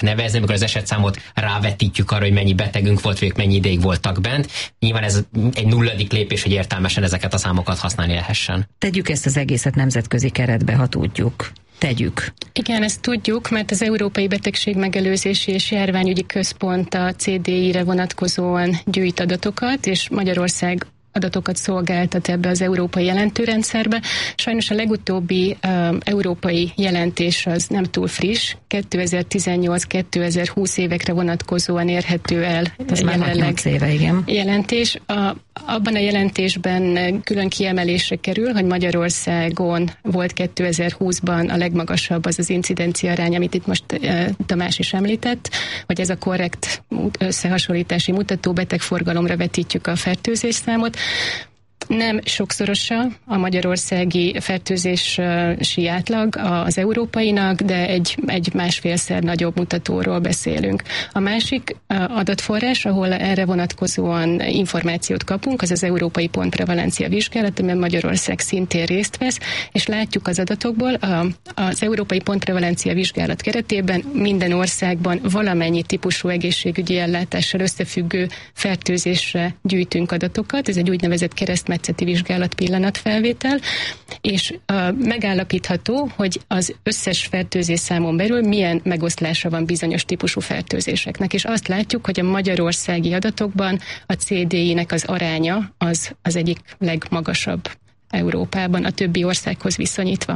nevezni, amikor az esetszámot rávetítjük arra, hogy mennyi betegünk volt, vagy mennyi ideig voltak bent. Nyilván ez egy nulladik lépés, hogy értelmesen ezeket a számokat használni lehessen. Tegyük ezt az egészet nemzetközi keretbe, ha tudjuk. Tegyük. Igen, ezt tudjuk, mert az Európai Betegség Megelőzési és Járványügyi Központ a CDI-re vonatkozóan gyűjt adatokat, és Magyarország adatokat szolgáltat ebbe az európai jelentőrendszerbe. Sajnos a legutóbbi európai jelentés az nem túl friss, 2018-2020 évekre vonatkozóan érhető el ez jelenleg éve, igen. Jelentés. Abban a jelentésben külön kiemelésre kerül, hogy Magyarországon volt 2020-ban a legmagasabb az incidencia arány, amit itt most Tamás is említett, hogy ez a korrekt összehasonlítási mutató, betegforgalomra vetítjük a fertőzésszámot. Nem sokszorosa a magyarországi fertőzési átlag az európainak, de egy másfélszer nagyobb mutatóról beszélünk. A másik adatforrás, ahol erre vonatkozóan információt kapunk, az az Európai Pontprevalencia Vizsgálat, amiben Magyarország szintén részt vesz, és látjuk az adatokból, az Európai Pontprevalencia Vizsgálat keretében minden országban valamennyi típusú egészségügyi ellátással összefüggő fertőzésre gyűjtünk adatokat. Ez egy úgynevezett keresztmetszeti vizsgálat pillanatfelvétel, és megállapítható, hogy az összes fertőzés számon belül milyen megoszlása van bizonyos típusú fertőzéseknek, és azt látjuk, hogy a magyarországi adatokban a CDI-nek az aránya az egyik legmagasabb Európában, a többi országhoz viszonyítva.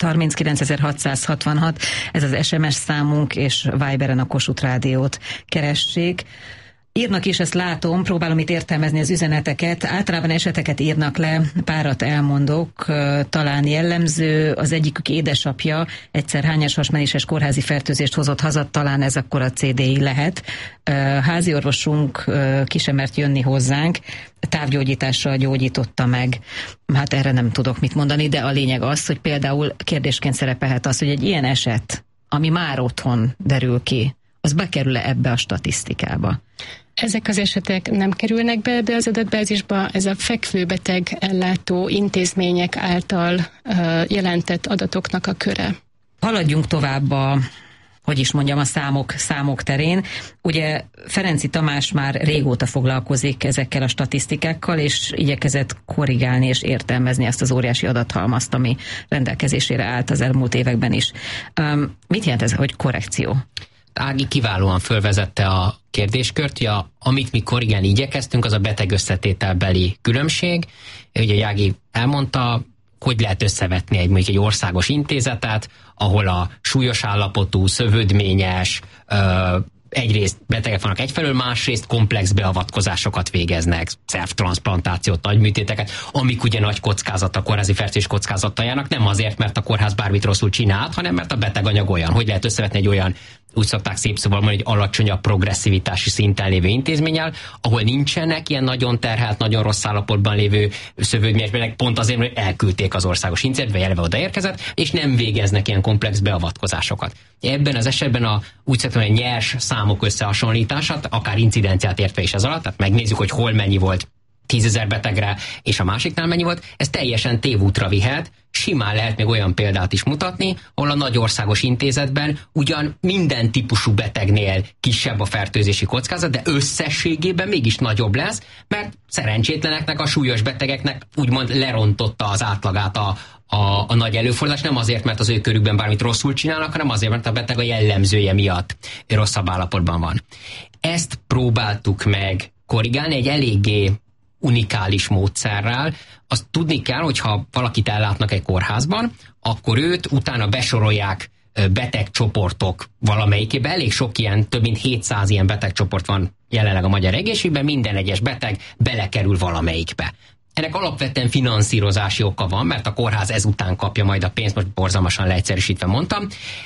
0639.666, ez az SMS számunk, és Viberen a Kossuth Rádiót keressék. Írnak is, ezt látom, próbálom itt értelmezni az üzeneteket. Általában eseteket írnak le, párat elmondok, talán jellemző, az egyikük édesapja egyszer hányas hasmenéses kórházi fertőzést hozott haza, talán ez akkor a CDI lehet. Háziorvosunk ki sem mert jönni hozzánk, távgyógyítással gyógyította meg. Hát erre nem tudok mit mondani, de a lényeg az, hogy például kérdésként szerepelhet az, hogy egy ilyen eset, ami már otthon derül ki, az bekerül-e ebbe a statisztikába? Ezek az esetek nem kerülnek be ebbe az adatbázisba, ez a fekvőbeteg ellátó intézmények által jelentett adatoknak a köre. Haladjunk tovább a számok terén. Ugye Ferenczy Tamás már régóta foglalkozik ezekkel a statisztikákkal, és igyekezett korrigálni és értelmezni azt az óriási adathalmazt, ami rendelkezésére állt az elmúlt években is. Mit jelent ez, hogy korrekció? Ági kiválóan fölvezette a kérdéskört, amit mi korrigálni igyekeztünk, az a beteg összetételbeli különbség. Ugye Jági elmondta, hogy lehet összevetni mondjuk egy országos intézetet, ahol a súlyos állapotú, szövődményes, egyrészt betegek vannak egyfelől, másrészt komplex beavatkozásokat végeznek, szervtranszplantációt, agyműtéteket, amik ugye nagy kockázat, a kórházi fertőzés kockázattal járnak, nem azért, mert a kórház bármit rosszul csinált, hanem mert a beteganyag olyan. Hogy lehet összevetni egy olyan, úgy szokták szép szóval mondani, egy alacsonyabb progresszivitási szinten lévő intézménnyel, ahol nincsenek ilyen nagyon terhelt, nagyon rossz állapotban lévő szövődményesbetegek, pont azért, hogy elküldték az országos intézetbe, vagy eleve odaérkezett, és nem végeznek ilyen komplex beavatkozásokat. Ebben az esetben úgy szoktam, hogy nyers számok összehasonlítását, akár incidenciát értve is ez alatt, tehát megnézzük, hogy hol mennyi volt 10 000 betegre, és a másiknál mennyi volt, ez teljesen tévútra vihet. Simán lehet még olyan példát is mutatni, ahol a nagy országos intézetben ugyan minden típusú betegnél kisebb a fertőzési kockázat, de összességében mégis nagyobb lesz, mert szerencsétleneknek, a súlyos betegeknek úgymond lerontotta az átlagát a nagy előfordulás, nem azért, mert az ő körükben bármit rosszul csinálnak, hanem azért, mert a beteg a jellemzője miatt rosszabb állapotban van. Ezt próbáltuk meg korrigálni egy eléggé unikális módszerrel. Azt tudni kell, hogyha valakit ellátnak egy kórházban, akkor őt utána besorolják betegcsoportok valamelyikébe. Elég sok ilyen, több mint 700 ilyen betegcsoport van jelenleg a magyar egészségben, minden egyes beteg belekerül valamelyikbe. Ennek alapvetően finanszírozási oka van, mert a kórház ezután kapja majd a pénzt, most borzalmasan leegyszerűsítve mondtam,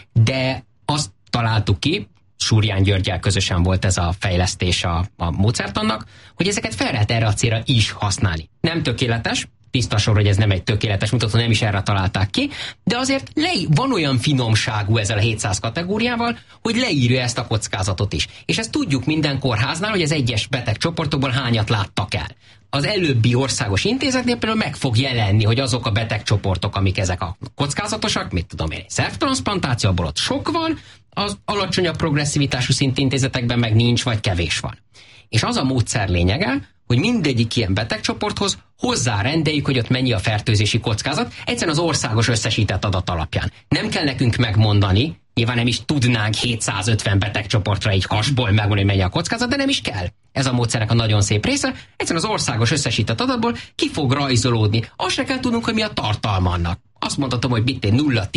de azt találtuk ki, Súrján Györggyel közösen volt ez a fejlesztés a módszertannak, hogy ezeket fel lehet erre a célra is használni. Nem tökéletes, tiszta sor, hogy ez nem egy tökéletes mutató, nem is erre találták ki, de azért van olyan finomságú ezzel a 700 kategóriával, hogy leírja ezt a kockázatot is. És ezt tudjuk minden kórháznál, hogy az egyes betegcsoportokból hányat láttak el. Az előbbi országos intézetnél például meg fog jelenni, hogy azok a betegcsoportok, amik ezek a kockázatosak, mit tudom én, szervtranszplantáció, abból ott sok van, az alacsonyabb progresszivitású szintintézetekben meg nincs, vagy kevés van. És az a módszer lényege, hogy mindegyik ilyen betegcsoporthoz hozzárendeljük, hogy ott mennyi a fertőzési kockázat, egyszerűen az országos összesített adat alapján. Nem kell nekünk megmondani, nyilván nem is tudnánk 750 betegcsoportra így hasból megmondani, hogy mennyi a kockázat, de nem is kell. Ez a módszernek a nagyon szép része, egyszerűen az országos összesített adatból ki fog rajzolódni. Azt se kell tudnunk, hogy mi a tartalma annak. Azt mondhatom, hogy mit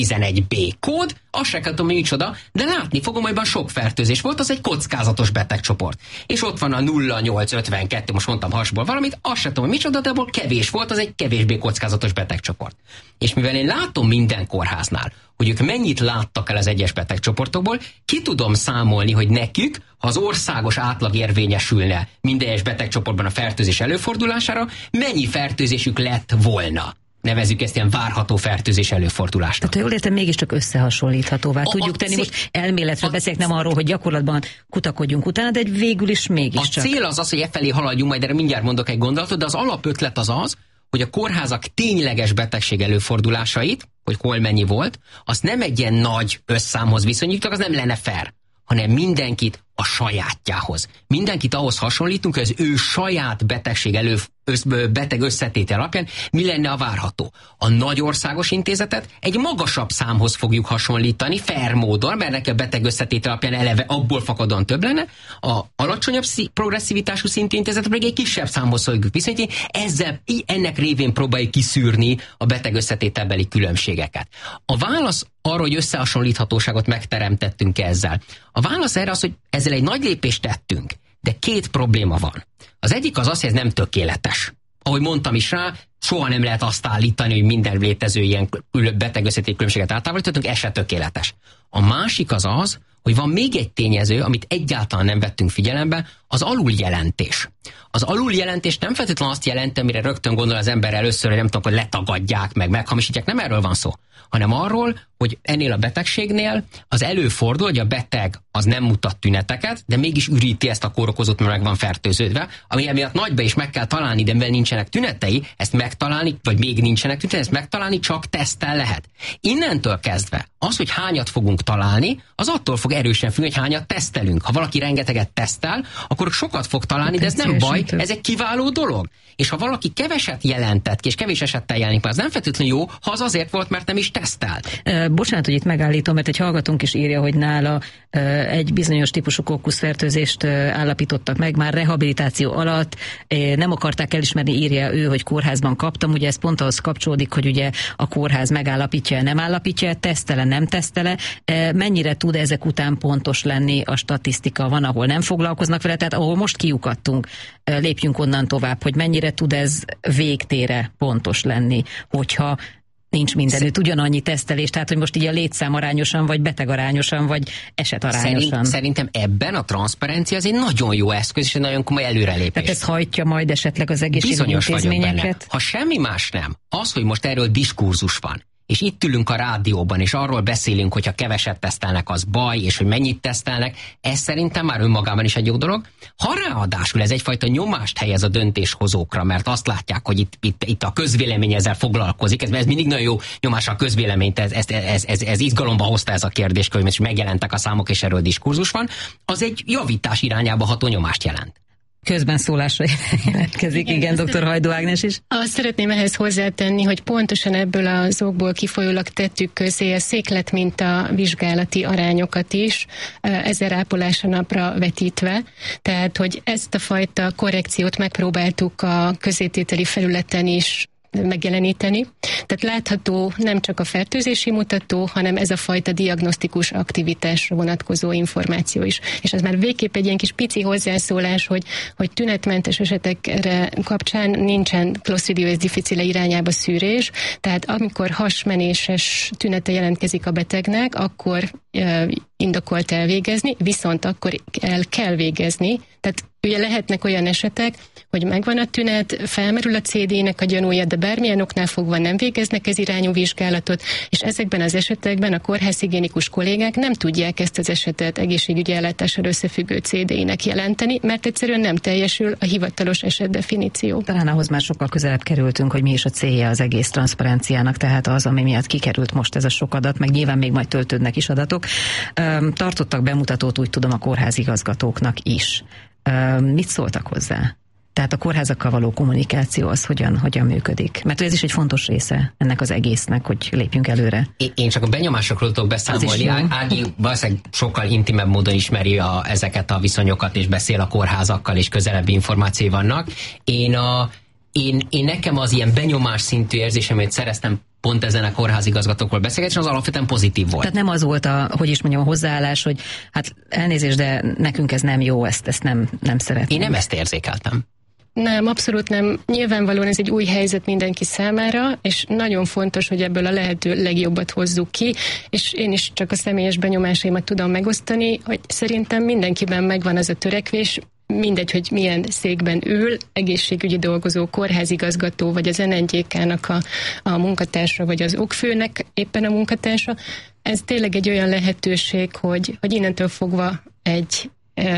011B kód, azt se kell tudom, hogy micsoda, de látni fogom, hogy sok fertőzés volt, az egy kockázatos betegcsoport. És ott van a 0852, most mondtam hasból valamit, azt se tudom, hogy micsoda, de abból kevés volt, az egy kevésbé kockázatos betegcsoport. És mivel én látom minden kórháznál, hogy ők mennyit láttak el az egyes betegcsoportokból, ki tudom számolni, hogy nekük, ha az országos átlag érvényesülne minden egyes betegcsoportban a fertőzés előfordulására, mennyi fertőzésük lett volna. Nevezzük ezt ilyen várható fertőzés előfordulásnak. Tehát, ha jól értem, mégiscsak összehasonlíthatóvá tudjuk tenni. Most elméletről beszélek, nem arról, hogy gyakorlatban kutakodjunk utána, de végül is mégiscsak. A cél az, hogy efelé haladjunk, majd erre mindjárt mondok egy gondolatot, de az alapötlet az, hogy a kórházak tényleges betegség előfordulásait, hogy hol mennyi volt, azt nem egy ilyen nagy összámhoz viszonyítunk, az nem lenne fair, hanem mindenkit a sajátjához. Mindenkit ahhoz hasonlítunk, hogy az ő saját betegség beteg összetétel alapján mi lenne a várható. A nagy országos intézetet egy magasabb számhoz fogjuk hasonlítani, fair módon, mert neki a beteg összetétel alapján eleve abból fakadóan több lenne, a alacsonyabb progresszivitású szintű intézetet pedig egy kisebb számhoz fogjuk viszonyítani, ennek révén próbáljuk kiszűrni a beteg összetételbeli különbségeket. A válasz arra, hogy összehasonlíthatóságot megteremtettünk ezzel. A válasz erre az, hogy ezzel egy nagy lépést tettünk, de két probléma van. Az egyik az, hogy ez nem tökéletes. Ahogy mondtam is rá, soha nem lehet azt állítani, hogy minden létező ilyen beteg összetét különbséget eltávolítottunk, ez se tökéletes. A másik az, hogy van még egy tényező, amit egyáltalán nem vettünk figyelembe, az aluljelentés. Az aluljelentés nem feltétlenül azt jelenti, amire rögtön gondol az ember először, hogy nem tudom, hogy letagadják, meg meghamisítják, nem erről van szó, hanem arról, hogy ennél a betegségnél az előfordul, hogy a beteg az nem mutat tüneteket, de mégis üríti ezt a kórokozót, mert meg van fertőződve, ami emiatt nagyba is meg kell találni, de mivel nincsenek tünetei, ezt megtalálni, vagy még nincsenek tünetei, ezt megtalálni csak teszttel lehet. Innentől kezdve az, hogy hányat fogunk találni, az attól fog erősen függni, hogy hányat tesztelünk. Ha valaki rengeteget tesztel, akkor sokat fog találni, de ez nem baj, ez egy kiváló dolog. És ha valaki keveset jelentett ki, és kevés esettel jelenik, az nem feltétlenül jó, ha az azért volt, mert nem is tesztelt. Bocsánat, hogy itt megállítom, mert egy hallgatónk is írja, hogy nála egy bizonyos típusú kokkuszfertőzést állapítottak meg már rehabilitáció alatt, nem akarták elismerni, írja ő, hogy kórházban kaptam, ugye ez pont ahhoz kapcsolódik, hogy ugye a kórház megállapítja, nem állapítja, tesztele, nem tesztele, mennyire tud ezek után pontos lenni a statisztika, van, ahol nem foglalkoznak vele, tehát ahol most kiukadtunk, lépjünk onnan tovább, hogy mennyire tud ez végtére pontos lenni, hogyha nincs mindenütt ugyanannyi tesztelés, tehát hogy most így a létszám arányosan, vagy betegarányosan, vagy esetarányosan. Szerintem ebben a transzparencia az egy nagyon jó eszköz, és egy nagyon komoly előrelépés. Tehát ez hajtja majd esetleg az egészségügyi intézményeket? Ha semmi más nem, az, hogy most erről diskurzus van, és itt ülünk a rádióban, és arról beszélünk, hogyha keveset tesztelnek, az baj, és hogy mennyit tesztelnek, ez szerintem már önmagában is egy jó dolog. Ha ráadásul ez egyfajta nyomást helyez a döntéshozókra, mert azt látják, hogy itt a közvélemény ezzel foglalkozik, ez mindig nagyon jó nyomásra a közvéleményt, ez izgalomba hozta ez a kérdéskör, és megjelentek a számok, és erről diskurzus van, az egy javítás irányába ható nyomást jelent. Közben szólásra jelentkezik, igen, dr. Hajdú Ágnes is. Azt szeretném ehhez hozzátenni, hogy pontosan ebből az okból kifolyólag tettük közé a széklet minta vizsgálati arányokat is, 1000 ápolásra napra vetítve. Tehát, hogy ezt a fajta korrekciót megpróbáltuk a közétételi felületen is megjeleníteni. Tehát látható nem csak a fertőzési mutató, hanem ez a fajta diagnosztikus aktivitásra vonatkozó információ is. És ez már végképp egy ilyen kis pici hozzászólás, hogy tünetmentes esetekre kapcsán nincsen Clostridium difficile irányába szűrés, tehát amikor hasmenéses tünete jelentkezik a betegnek, akkor indokolt elvégezni, viszont akkor el kell végezni, tehát ugye lehetnek olyan esetek, hogy megvan a tünet, felmerül a CD-nek a gyanúja, de bármilyen oknál fogva nem végeznek ez irányú vizsgálatot, és ezekben az esetekben a kórházhigiénikus kollégák nem tudják ezt az esetet egészségügyi ellátással összefüggő CD-nek jelenteni, mert egyszerűen nem teljesül a hivatalos esetdefiníció. Talán ahhoz már sokkal közelebb kerültünk, hogy mi is a célja az egész transzparenciának, tehát az, ami miatt kikerült most ez a sok adat, meg nyilván még majd töltődnek is adatok. Tartottak bemutatót, úgy tudom, a kórházigazgatóknak is. Mit szóltak hozzá? Tehát a kórházakkal való kommunikáció az hogyan működik? Mert ez is egy fontos része ennek az egésznek, hogy lépjünk előre. Én csak a benyomásokról tudok beszámolni. Ági valószínűleg sokkal intimebb módon ismeri ezeket a viszonyokat, és beszél a kórházakkal, és közelebbi információi vannak. Én nekem az ilyen benyomás szintű érzésem, amit szereztem pont ezen a kórházigazgatókról beszélgetni, az alapvetően pozitív volt. Tehát nem az volt a hozzáállás, hogy hát elnézést, de nekünk ez nem jó, ezt nem szeretném. Én nem ezt érzékeltem. Nem, abszolút nem. Nyilvánvalóan ez egy új helyzet mindenki számára, és nagyon fontos, hogy ebből a lehető legjobbat hozzuk ki, és én is csak a személyes benyomásaimat tudom megosztani, hogy szerintem mindenkiben megvan az a törekvés, mindegy, hogy milyen székben ül, egészségügyi dolgozó, kórházigazgató, vagy az NNGK-nak a munkatársa, vagy az okfőnek éppen a munkatársa. Ez tényleg egy olyan lehetőség, hogy innentől fogva egy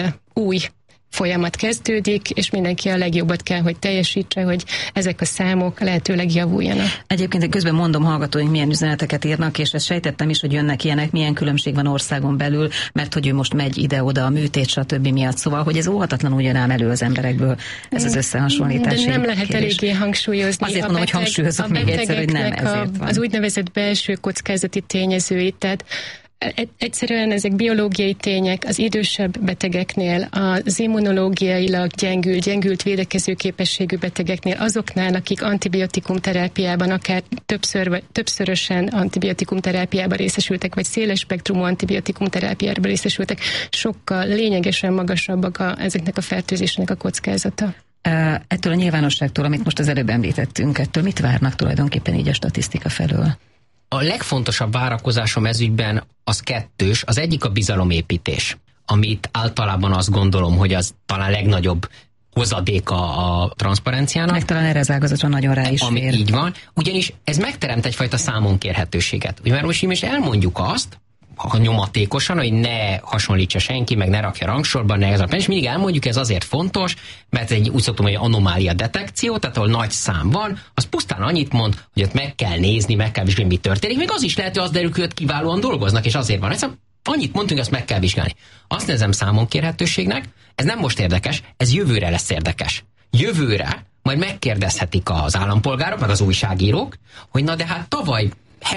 új folyamat kezdődik, és mindenki a legjobbat kell, hogy teljesítse, hogy ezek a számok lehetőleg javuljanak. Egyébként közben mondom, hallgatóink milyen üzeneteket írnak, és ezt sejtettem is, hogy jönnek ilyenek, milyen különbség van országon belül, mert hogy ő most megy ide-oda a műtét, stb. Miatt. Szóval, hogy ez óhatatlanul jön ám elő az emberekből, ez az összehasonlítási De nem lehet kérdés. eléggé hangsúlyozni. Azért mondom, hogy hangsúlyozok még egyszer, hogy nem ezért van. Az úgynevezett belső kockázati tényezőit, tehát egyszerűen ezek biológiai tények az idősebb betegeknél, az immunológiailag gyengült védekező képességű betegeknél, azoknál, akik antibiotikumterápiában, akár többszörösen antibiotikumterápiában részesültek, vagy széles spektrumú antibiotikumterápiában részesültek, sokkal lényegesen magasabbak ezeknek a fertőzésnek a kockázata. Ettől a nyilvánosságtól, amit most az előbb említettünk, ettől mit várnak tulajdonképpen így a statisztika felől? A legfontosabb várakozásom ezügyben az kettős. Az egyik a bizalomépítés, amit általában azt gondolom, hogy az talán legnagyobb hozadéka a transzparenciának. Meg talán erre az ágazatra nagyon rá is fér. Így van, ugyanis ez megteremt egyfajta számonkérhetőséget. Ugye, mert most elmondjuk azt, nyomatékosan, hogy ne hasonlítsa senki, meg ne rakja rangsorban, ne ez a és mindig elmondjuk, ez azért fontos, mert egy úgy szoktam, hogy anomália detekció, tehát ahol nagy szám van, az pusztán annyit mond, hogy ott meg kell nézni, meg kell vizsgálni, mi történik. Még az is lehet, hogy az derül, hogy kiválóan dolgoznak, és azért van. Egyszerűen annyit mondtunk, ezt meg kell vizsgálni. Azt nézem számonkérhetőségnek, ez nem most érdekes, ez jövőre lesz érdekes. Jövőre majd megkérdezhetik az állampolgárok, meg az újságírók, hogy na de hát tavaly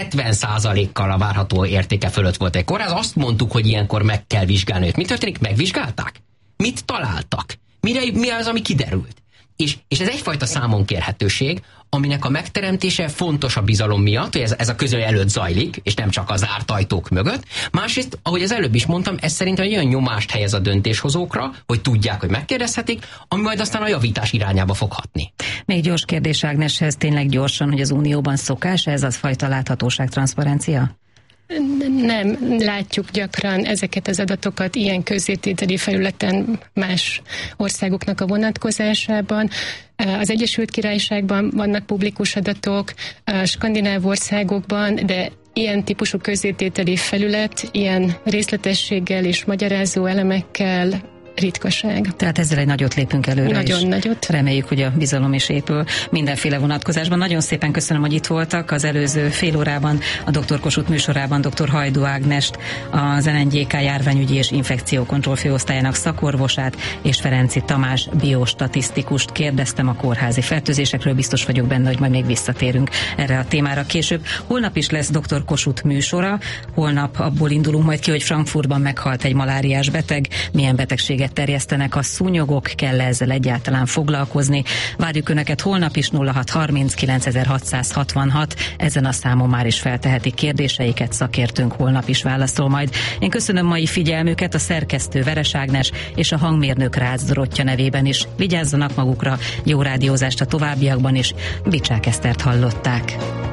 70%-kal a várható értéke fölött volt egy kórház, azt mondtuk, hogy ilyenkor meg kell vizsgálni, hogy mi történik, megvizsgálták? Mit találtak? Mi az, ami kiderült? És ez egyfajta számonkérhetőség, aminek a megteremtése fontos a bizalom miatt, hogy ez a közöny előtt zajlik, és nem csak az zárt ajtók mögött. Másrészt, ahogy az előbb is mondtam, ez szerintem egy olyan nyomást helyez a döntéshozókra, hogy tudják, hogy megkérdezhetik, ami majd aztán a javítás irányába fog hatni. Még gyors kérdés Ágneshez, tényleg gyorsan, hogy az Unióban szokás ez az fajta láthatóság, transzparencia? Nem látjuk gyakran ezeket az adatokat ilyen közzétételi felületen más országoknak a vonatkozásában. Az Egyesült Királyságban vannak publikus adatok, a skandináv országokban, de ilyen típusú közzétételi felület, ilyen részletességgel és magyarázó elemekkel ritkaság. Tehát ezzel egy nagyot lépünk előre. Nagyon nagyot. Reméljük, hogy a bizalom is épül mindenféle vonatkozásban. Nagyon szépen köszönöm, hogy itt voltak. Az előző fél órában a Dr. Kossuth műsorában dr. Hajdú Ágnest, az NNGK járványügyi és infekciókontroll főosztályának szakorvosát és Ferenczy Tamás biostatisztikust kérdeztem a kórházi fertőzésekről. Biztos vagyok benne, hogy majd még visszatérünk erre a témára később. Holnap is lesz dr. Kossuth műsora. Holnap abból indulunk majd ki, hogy Frankfurtban meghalt egy maláriás beteg. Milyen betegséget terjesztenek a szúnyogok, kell ezzel egyáltalán foglalkozni. Várjuk Önöket holnap is 0630 9666. Ezen a számon már is feltehetik kérdéseiket, szakértőnk holnap is válaszol majd. Én köszönöm mai figyelmüket, a szerkesztő Veres Ágnes és a hangmérnök Rácz Dorottya nevében is. Vigyázzanak magukra, jó rádiózást a továbbiakban is. Bicsák Esztert hallották.